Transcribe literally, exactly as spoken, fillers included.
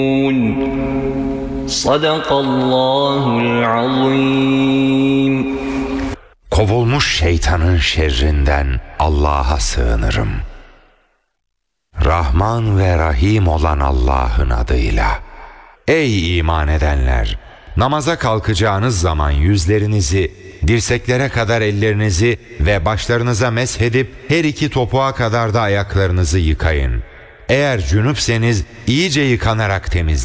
Sadakallahul azim. Kovulmuş şeytanın şerrinden Allah'a sığınırım. Rahman ve Rahim olan Allah'ın adıyla. Ey iman edenler! Namaza kalkacağınız zaman yüzlerinizi, dirseklere kadar ellerinizi ve başlarınıza meshedip her iki topuğa kadar da ayaklarınızı yıkayın. Eğer cünüpseniz iyice yıkanarak temizleyin.